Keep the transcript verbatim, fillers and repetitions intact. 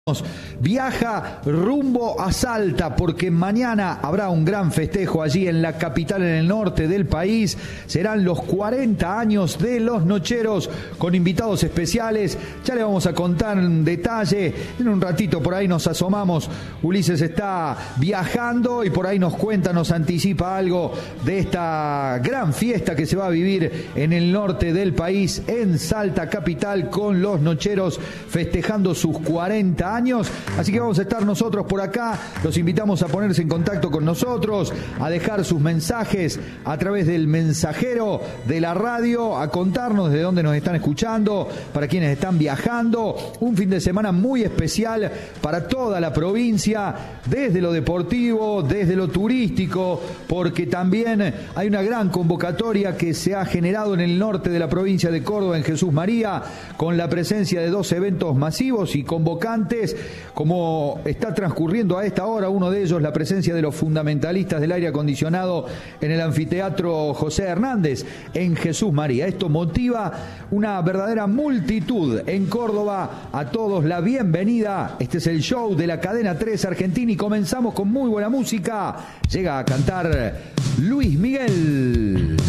Viaja rumbo a Salta porque mañana habrá un gran festejo allí en la capital, en el norte del país. Serán los cuarenta años de Los Nocheros con invitados especiales. Ya le vamos a contar en detalle. En un ratito por ahí nos asomamos. Ulises está viajando y por ahí nos cuenta, nos anticipa algo de esta gran fiesta que se va a vivir en el norte del país, en Salta capital, con Los Nocheros festejando sus cuarenta años. Así que vamos a estar nosotros por acá. Los invitamos a ponerse en contacto con nosotros, a dejar sus mensajes a través del mensajero de la radio, a contarnos de dónde nos están escuchando, para quienes están viajando. Un fin de semana muy especial para toda la provincia, desde lo deportivo, desde lo turístico, porque también hay una gran convocatoria que se ha generado en el norte de la provincia de Córdoba, en Jesús María, con la presencia de dos eventos masivos y convocantes, como está transcurriendo a esta hora. Uno de ellos, la presencia de los fundamentalistas del aire acondicionado en el anfiteatro José Hernández en Jesús María. Esto motiva una verdadera multitud en Córdoba. A todos la bienvenida. Este es el show de la cadena tres Argentina y comenzamos con muy buena música. Llega a cantar Luis Miguel.